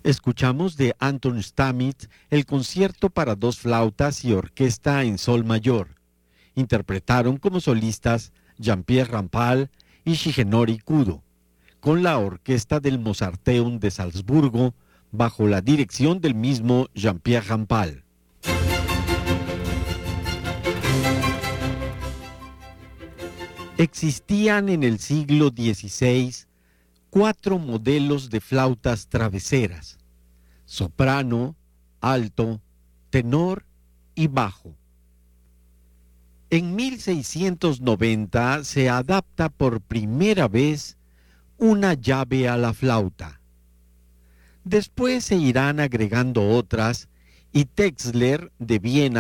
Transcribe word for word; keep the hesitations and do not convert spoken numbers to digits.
Escuchamos de Anton Stamitz el concierto para dos flautas y orquesta en sol mayor. Interpretaron como solistas Jean-Pierre Rampal y Shigenori Kudo, con la orquesta del Mozarteum de Salzburgo, bajo la dirección del mismo Jean-Pierre Rampal. Existían en el siglo dieciséis cuatro modelos de flautas traveseras: soprano, alto, tenor y bajo. En mil seiscientos noventa se adapta por primera vez una llave a la flauta. Después se irán agregando otras y Texler de Viena